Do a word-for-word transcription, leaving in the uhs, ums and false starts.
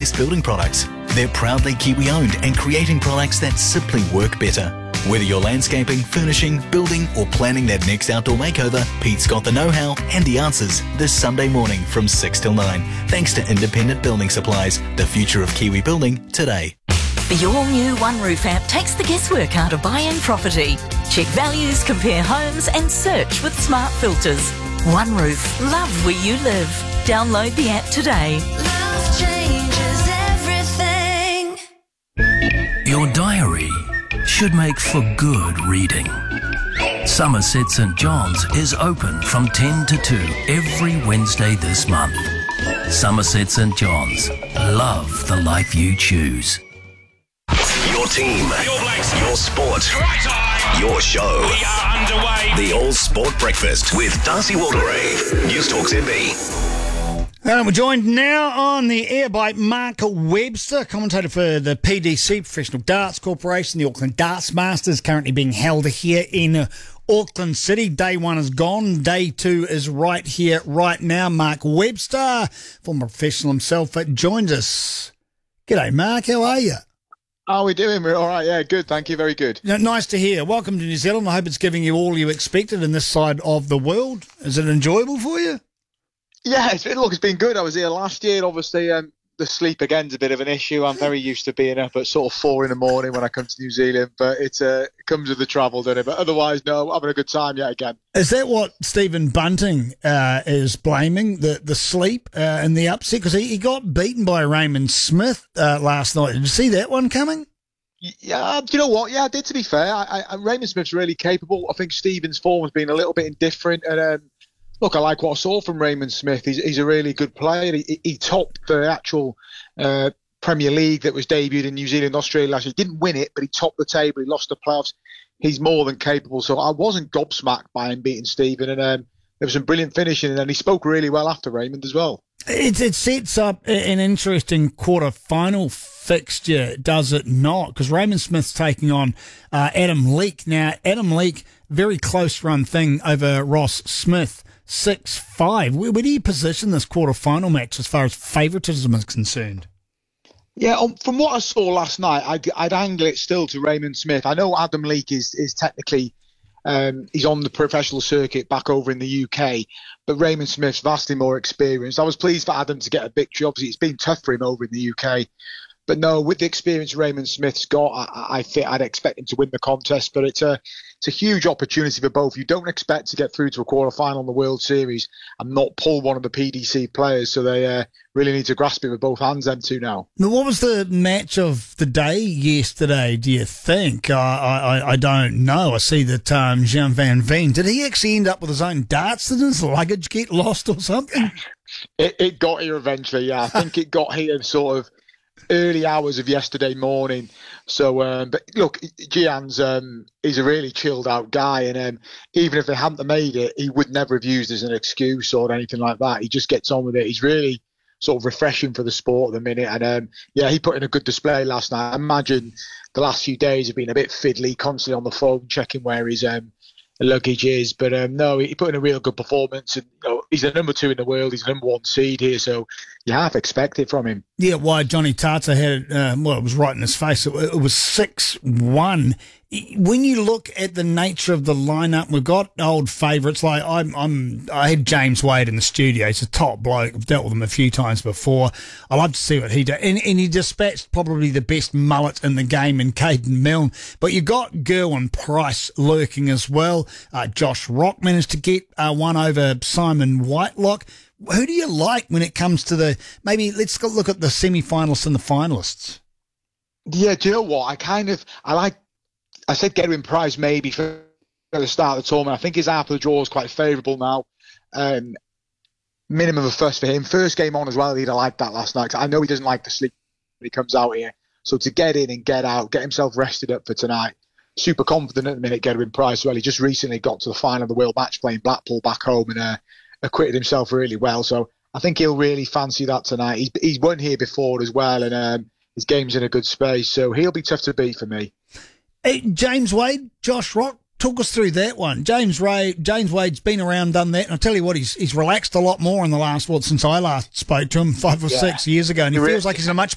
best building products. They're proudly Kiwi-owned and creating products that simply work better. Whether you're landscaping, furnishing, building or planning that next outdoor makeover, Pete's got the know-how and the answers this Sunday morning from six till nine. Thanks to Independent Building Supplies, the future of Kiwi building today. The all-new One Roof app takes the guesswork out of buying property. Check values, compare homes and search with smart filters. One Roof, love where you live. Download the app today. Love changes everything. Your diary should make for good reading. Somerset St John's is open from ten to two every Wednesday this month. Somerset St John's, love the life you choose. Your team, your blacks, your sport, right time. Your show. We are underway. The All Sport Breakfast with Darcy Waldegrave. News Talk Z B. And we're joined now on the air by Mark Webster, commentator for the P D C, Professional Darts Corporation, the Auckland Darts Masters, currently being held here in Auckland City. Day one is gone. Day two is right here, right now. Mark Webster, former professional himself, joins us. G'day, Mark. How are you? How are we doing? We're all right. Yeah, good. Thank you. Very good. No, nice to hear. Welcome to New Zealand. I hope it's giving you all you expected in this side of the world. Is it enjoyable for you? Yeah, it's been, look, it's been good. I was here last year. Obviously, um, the sleep again's a bit of an issue. I'm very used to being up at sort of four in the morning when I come to New Zealand, but it, uh, it comes with the travel, doesn't it? But otherwise, no, having a good time yet again. Is that what Stephen Bunting uh, is blaming, the, the sleep uh, and the upset? Because he, he got beaten by Raymond Smith uh, last night. Did you see that one coming? Yeah, do you know what? Yeah, I did, to be fair. I, I, Raymond Smith's really capable. I think Stephen's form has been a little bit indifferent. And um, look, I like what I saw from Raymond Smith. He's, he's a really good player. He, he topped the actual uh, Premier League that was debuted in New Zealand, Australia last year. He didn't win it, but he topped the table. He lost the playoffs. He's more than capable. So I wasn't gobsmacked by him beating Stephen. And um, there was some brilliant finishing. And he spoke really well after Raymond as well. It, it sets up an interesting quarter-final fixture, does it not? Because Raymond Smith's taking on uh, Adam Leake. Now, Adam Leake, very close run thing over Ross Smith, six five. Where, where do you position this quarter-final match as far as favouritism is concerned? Yeah, um, from what I saw last night, I'd, I'd angle it still to Raymond Smith. I know Adam Leake is, is technically... Um, he's on the professional circuit back over in the U K, but Raymond Smith's vastly more experienced. I was pleased for Adam to get a victory. Obviously, it's been tough for him over in the U K. But no, with the experience Raymond Smith's got, I, I think I'd expect him to win the contest. But it's a it's a huge opportunity for both. You don't expect to get through to a quarter-final in the World Series and not pull one of the P D C players. So they uh, really need to grasp it with both hands, them two now. Now, what was the match of the day yesterday, do you think? Uh, I, I I don't know. I see that um, Jean Van Veen, did he actually end up with his own darts? Did his luggage get lost or something? It, it got here eventually, yeah. I think it got here sort of early hours of yesterday morning. So, um, but look, Gian's um, he's a really chilled out guy, and um, even if they hadn't made it, he would never have used it as an excuse or anything like that. He just gets on with it. He's really sort of refreshing for the sport at the minute, and um, yeah, he put in a good display last night. I imagine the last few days have been a bit fiddly, constantly on the phone checking where his um, luggage is, but um, no, he put in a real good performance, and you know, he's the number two in the world. He's the number one seed here, so you half expect it from him. Yeah, why Johnny Tata had it, uh, well, it was right in his face. It, it was six one. When you look at the nature of the lineup, we've got old favourites. Like I'm, I'm, I had James Wade in the studio. He's a top bloke. I've dealt with him a few times before. I love to see what he did, and, and he dispatched probably the best mullet in the game in Caden Milne. But you got Gerwyn Price lurking as well. Uh, Josh Rock managed to get uh, one over Simon Whitelock. Who do you like when it comes to the, maybe let's go look at the semi-finalists and the finalists? Yeah, do you know what? I kind of, I like, I said Gerwyn Price maybe for the start of the tournament. I think his half of the draw is quite favourable now. Um, minimum of first for him. First game on as well, he'd have liked that last night. I know he doesn't like to sleep when he comes out here. So to get in and get out, get himself rested up for tonight, super confident at the minute, Gerwyn Price. Well, he just recently got to the final of the World Match playing Blackpool back home and uh, acquitted himself really well. So I think he'll really fancy that tonight. He's, he's won here before as well, and um, his game's in a good space. So he'll be tough to beat for me. Hey, James Wade, Josh Rock, talk us through that one. James Ray, James Wade's been around, done that, and I tell you what, he's he's relaxed a lot more in the last, what, since I last spoke to him five or yeah. six years ago, and he You're feels right. like he's in a much